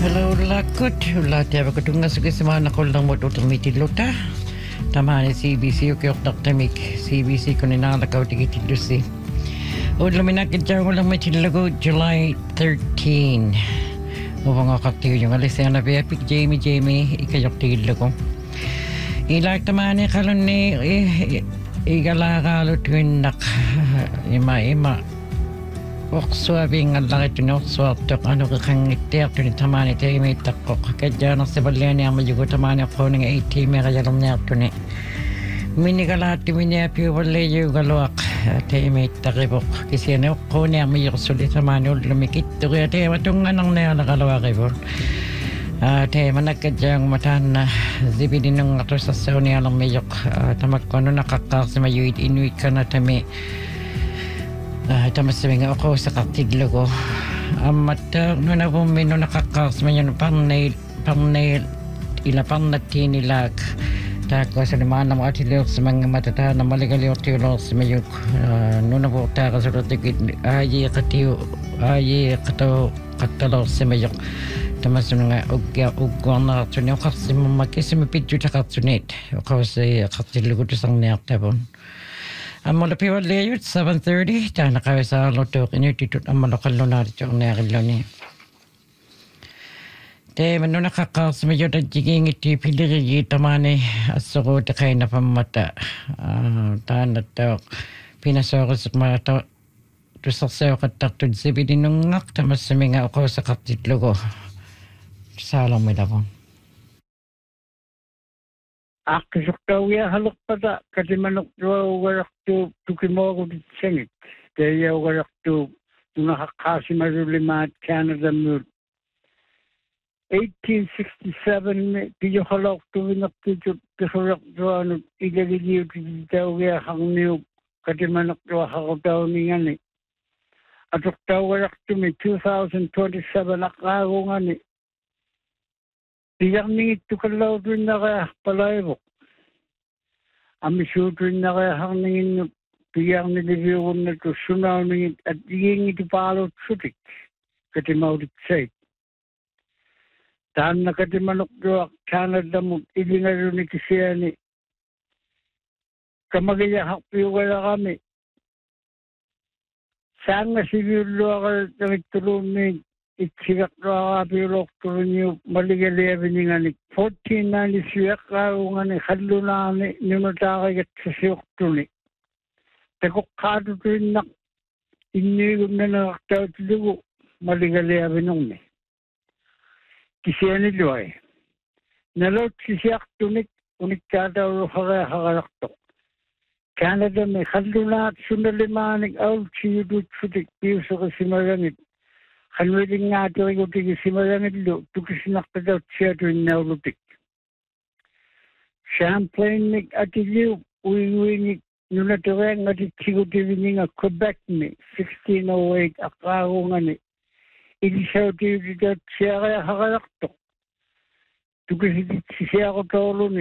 Hello lakot, ulat ya bakutunga sugi semana kolang mo tutong mitilota. Tama ni CBC okay ok tamik CBC kunina lakaw tigitilusi. Udlo minakit jang ulang mitilago July 13. Ubang akaktiyo yung alis na biapik Jamie ikayok tilago. Ilak tamani kalon ni igalakalo tuinak ima. Oksuabing ang langit ni Oksuabtok ano kakang itiyak ni tamani tayo may takok kaya nang sabalian niya majugo tamani ako ng 80 may kayalam niya ito ni minigalati miniapi wala yung galwak tayo may takibok kasi na ako niya may yuksuli tamani lumikit ito kaya tayo matungan ang niya nakalawak ibo tayo managkadyang matahan na zibidin ng ato sa saw niya lang may yuk tamak ko ano nakakak sa mayuit inuit ka na tami Tama sabi nga ako sa katiglo ko. Mata, no na po may no nakakakas man yun, pang nail, ilapang natinilag. Tako sa limaan ng atilok sa mga matatahan na maligaliyok tilok sa mayuk. No na po taka sa rotikit, ayi katalok sa mayuk. Tama sa mga ugwang na katsunit. Kasi mamakisi mapidyo sa katsunit. Ako sa katiglo ko sa niyak tapon. Ang malapiwad layot, 7:30. Tahan na kayo sa lotok. Inutitut ang malakalo na rin yung nakakalo ni. Te, mano nakakaos medyo na jiging iti pilirigi tamani asoko ta kayo na pamata. Tahan na ito. Pinasoko sa mga ito. Tusaksayo kataktud sa bidinungak. Tamas sa mga ako sa katitlo ko. Salang may lapon. Akisuktawiya halak pada kasi manok dua warak tu tukimo ko sengit kaya warak tu nakakasi marulima at Canada mood 1867 tiyo halak tu winak tiyo tiyorak dua no igagiliw tiyo hangniw kasi manok dua hakutaw ni ngani atuk taw warak tu mi 2027 akago ngani tiyak ningit tu kalaw rin na kaya palaybo. Ami shoot rin na kaya hang ningin tiyak nililiw na tu sunaw ningit at iying ito palot sutik. Kati maulit say. Tahan na kati manok doak Canada mo ilinga rin ni kisiya ni. Kamagaya hakpiyo kaya kami. Saan nga siguro ka nagtulong ni Itsigak na kapilok tuloy niyo maligali ni nga ni 1493 ako nga ni hadlo na ni numatakay at sasiyok tuloy. Takok kato tuloy na inigom na nakaktaw tuloy maligali nung ni. Kisiya ni Loy. Nalot sisiyak tunik unik kataw hakarakto. Canada may hadlo na at sunalimanig aul siyudut sutik piyo sa kasimarangit. Kanwiling nga ito ay utik isimarangit lo, tukisinak na daw siya ito yung naulutik. Champlain nik atiliw, uwi nik nunatuweng at itsigutiwin nga Quebec ni, 1608 akaro nga ni. Ilisaw ito yung siya kaya hakalakto. Tukisiyak siya ko tolo ni.